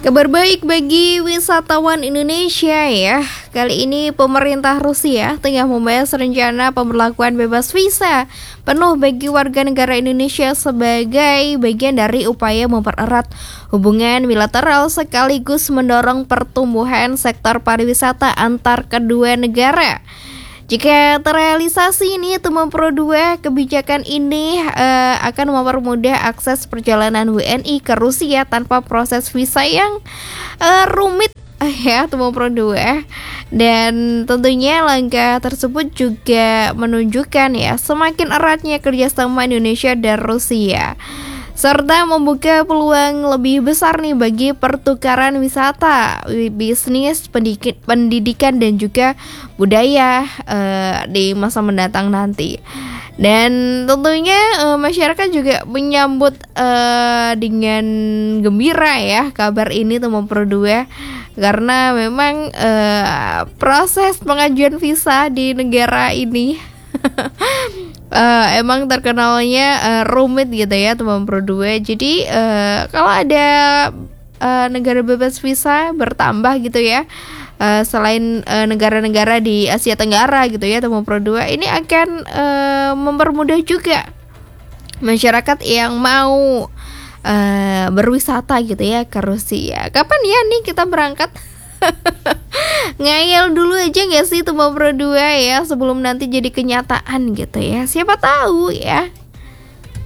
Kabar baik bagi wisatawan Indonesia ya. Kali ini pemerintah Rusia tengah membahas rencana pemberlakuan bebas visa penuh bagi warga negara Indonesia sebagai bagian dari upaya mempererat hubungan bilateral sekaligus mendorong pertumbuhan sektor pariwisata antar kedua negara. Jika terrealisasi ini teman Pro 2, kebijakan ini akan mempermudah akses perjalanan WNI ke Rusia tanpa proses visa yang rumit ya teman Pro 2. Dan tentunya langkah tersebut juga menunjukkan ya semakin eratnya kerjasama Indonesia dan Rusia, serta membuka peluang lebih besar nih bagi pertukaran wisata, bisnis, pendidikan dan juga budaya di masa mendatang nanti. Dan tentunya masyarakat juga menyambut dengan gembira ya kabar ini teman Pro 2, karena memang proses pengajuan visa di negara ini emang terkenalnya rumit gitu ya teman Pro 2. Jadi kalau ada negara bebas visa bertambah gitu ya, selain negara-negara di Asia Tenggara gitu ya teman Pro 2, ini akan mempermudah juga masyarakat yang mau berwisata gitu ya ke Rusia. Kapan ya nih kita berangkat? Ngayal dulu aja gak sih teman Pro 2 ya, sebelum nanti jadi kenyataan gitu ya. Siapa tahu ya.